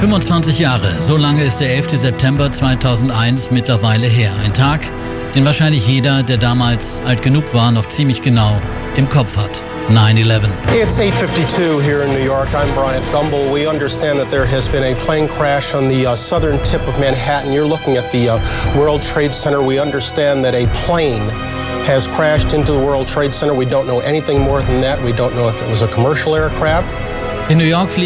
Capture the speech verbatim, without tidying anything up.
fünfundzwanzig Jahre, so lange ist der elfte September zweitausendeins mittlerweile her. Ein Tag, den wahrscheinlich jeder, der damals alt genug war, noch ziemlich genau im Kopf hat. nine eleven. It's eight fifty-two here in New York. I'm Bryant Gumbel. We understand that there has been a plane crash on the uh, southern tip of Manhattan. You're looking at the uh, World Trade Center. We understand that a plane has crashed into the World Trade Center. We don't know anything more than that. We don't know if it was a commercial aircraft. In New York